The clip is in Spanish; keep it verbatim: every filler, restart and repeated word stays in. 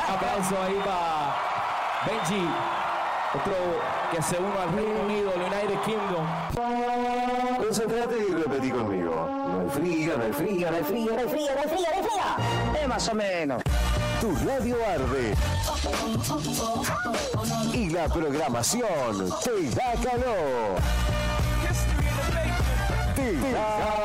Aplauso ahí para Benji, otro que se une al Reino Unido, el United Kingdom. Concentrate y repetí conmigo. No hay fría, no hay fría, no hay fría, no hay fría, no hay fría, no hay fría. Es más o menos. Tu radio arde. Y la programación te da calor. Te da